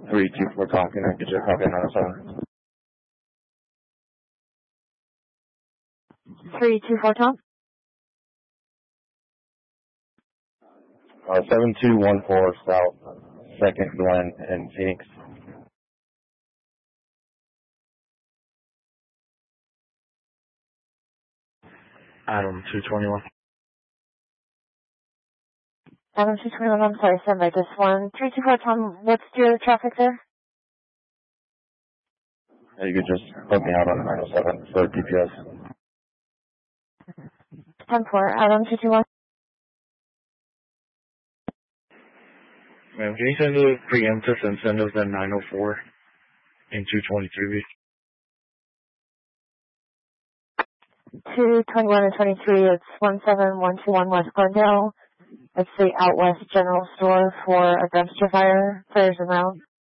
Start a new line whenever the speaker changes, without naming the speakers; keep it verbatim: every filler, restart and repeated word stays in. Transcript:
three two four Tom, can I get your copy nine oh seven?
three two four Tom?
Uh, seven two one four South second Glen in Phoenix.
Adam two twenty-one.
Adam two twenty-one, I'm sorry, stand by this one. three two four Tom, what's your traffic there?
Yeah, you could just hook me out on nine oh seven for D P S.
ten four, Adam two two one.
Ma'am, can you send the preemptive incentives at nine oh four and two twenty-three?
two twenty-one and twenty-three, it's one seven one two one West Glendale. It's the Out West General Store for a dumpster fire. Fires around.